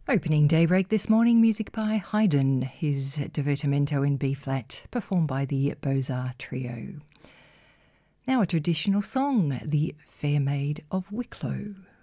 Opening Daybreak this morning, music by Haydn, his Divertimento in B-flat, performed by the Beaux-Arts Trio. Now a traditional song, The Fair Maid of Wicklow.